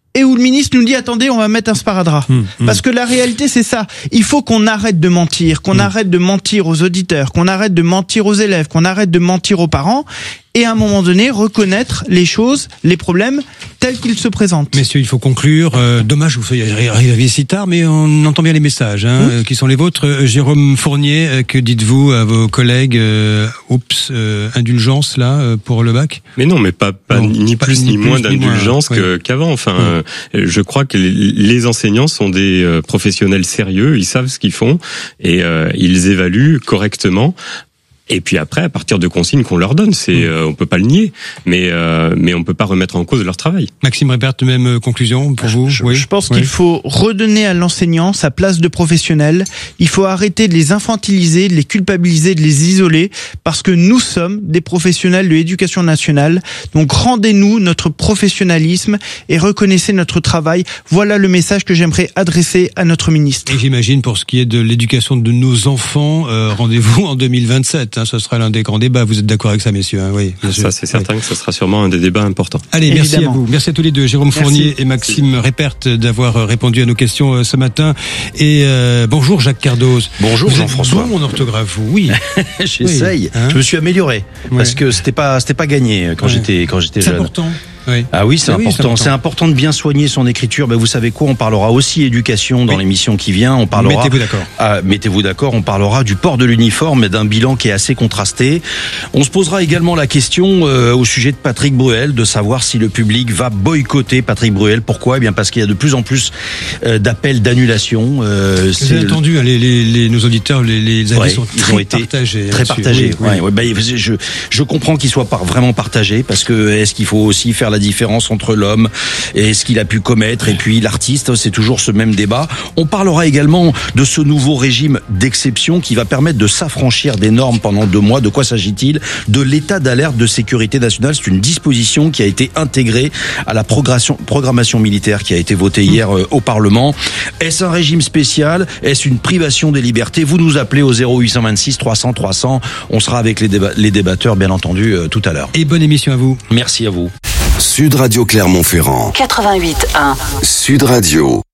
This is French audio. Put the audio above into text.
et où le ministre nous dit attendez, on va mettre un sparadrap. Parce que la réalité c'est ça. Il faut qu'on arrête de mentir, qu'on arrête de mentir aux auditeurs, qu'on arrête de mentir aux élèves, qu'on arrête de mentir aux parents et à un moment donné reconnaître les choses, les problèmes tels qu'ils se présentent. Messieurs, il faut conclure. Dommage vous soyez arrivés si tard, mais on entend bien les messages qui sont les vôtres. Jérôme Fournier, que dites-vous à vos collègues indulgence là pour le bac? Mais non, mais pas ni plus ni moins d'indulgence qu'avant. Enfin, je crois que les enseignants sont des professionnels sérieux, ils savent ce qu'ils font et ils évaluent correctement. Et puis après, à partir de consignes qu'on leur donne, on peut pas le nier, mais on peut pas remettre en cause leur travail. Maxime Reppert, même conclusion pour vous? Je pense qu'il faut redonner à l'enseignant sa place de professionnel. Il faut arrêter de les infantiliser, de les culpabiliser, de les isoler, parce que nous sommes des professionnels de l'éducation nationale. Donc rendez-nous notre professionnalisme et reconnaissez notre travail. Voilà le message que j'aimerais adresser à notre ministre. Et j'imagine pour ce qui est de l'éducation de nos enfants, rendez-vous en 2027. Ce sera l'un des grands débats. Vous êtes d'accord avec ça, messieurs? Oui, bien sûr. Ça, c'est certain que ça sera sûrement un des débats importants. Allez, évidemment. Merci à vous. Merci à tous les deux, Jérôme Fournier et Maxime Reppert, d'avoir répondu à nos questions ce matin. Et bonjour Jacques Cardoz. Bonjour vous Jean-François. Bon en orthographe, vous? Oui. J'essaye. Je me suis amélioré parce que c'était pas gagné quand j'étais jeune. C'est important. Oui. Ah oui, c'est important. C'est important de bien soigner son écriture. Ben, vous savez quoi? On parlera aussi éducation dans l'émission qui vient. On parlera. Mettez-vous d'accord. Mettez-vous d'accord. On parlera du port de l'uniforme et d'un bilan qui est assez contrasté. On se posera également la question au sujet de Patrick Bruel, de savoir si le public va boycotter Patrick Bruel. Pourquoi? Eh bien parce qu'il y a de plus en plus d'appels d'annulation. Vous avez entendu nos auditeurs, les avis sont très partagés. Je comprends qu'ils soient vraiment partagés parce que est-ce qu'il faut aussi faire la différence entre l'homme et ce qu'il a pu commettre et puis l'artiste, c'est toujours ce même débat. On parlera également de ce nouveau régime d'exception qui va permettre de s'affranchir des normes pendant 2 mois. De quoi s'agit-il? De l'état d'alerte de sécurité nationale. C'est une disposition qui a été intégrée à la programmation militaire qui a été votée hier au Parlement. Est-ce un régime spécial? Est-ce une privation des libertés? Vous nous appelez au 0826 300 300. On sera avec les débatteurs, bien entendu, tout à l'heure. Et bonne émission à vous. Merci à vous. Sud Radio Clermont-Ferrand 88.1 Sud Radio.